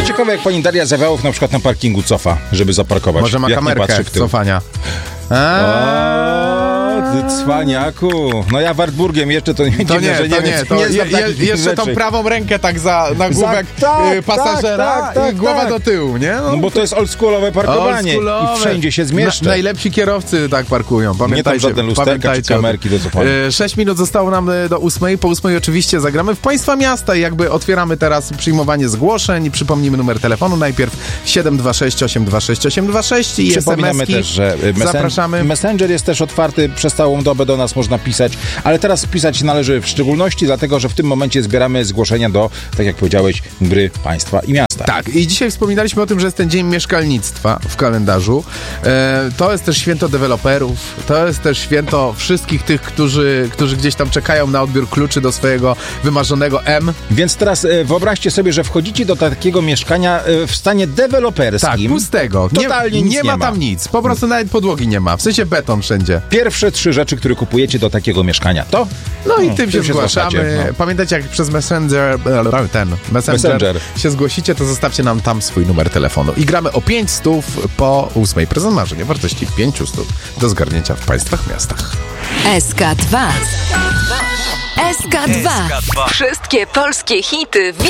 ciekawe, jak pani Daria Zawałów na przykład na parkingu cofa, żeby zaparkować. Może ma jak nie kamerkę patrzy w tył. cofania. Ty cwaniaku. No ja Wartburgiem jeszcze to nie dziwne, że nie wiem, nie znam takich jeszcze rzeczy. tą prawą rękę tak na główek pasażera i głowa do tyłu, nie? No bo to jest oldschoolowe parkowanie i wszędzie się zmieszczę. Najlepsi kierowcy tak parkują, pamiętajcie. Nie tam żadne lusterka czy kamerki do cofania. 6 minut zostało nam do 8. Po 8 oczywiście zagramy w Państwa miasta i jakby otwieramy teraz przyjmowanie zgłoszeń. Przypomnimy numer telefonu najpierw 726 826 826 i Przypominamy SMS-ki. też, że Zapraszamy. Messenger jest też otwarty, przez całą dobę do nas można pisać, ale teraz pisać należy w szczególności, dlatego że w tym momencie zbieramy zgłoszenia do, tak jak powiedziałeś, gry państwa i miasta. Tak, i dzisiaj wspominaliśmy o tym, że jest ten Dzień Mieszkalnictwa w kalendarzu. To jest też święto deweloperów, to jest też święto wszystkich tych, którzy gdzieś tam czekają na odbiór kluczy do swojego wymarzonego M. Więc teraz wyobraźcie sobie, że wchodzicie do takiego mieszkania w stanie deweloperskim. Tak, pustego. Totalnie nic nie ma tam nic, po prostu nawet podłogi nie ma, w sensie beton wszędzie. Pierwsze 3 rzeczy, które kupujecie do takiego mieszkania, to? No i tym się zgłaszamy. zgłaszacie, Pamiętajcie, jak przez Messenger się zgłosicie, to zostawcie nam tam swój numer telefonu. I gramy o 500 po 8. Prezent marzeń o wartości 500 do zgarnięcia w państwach, miastach. SK2. SK2. Wszystkie polskie hity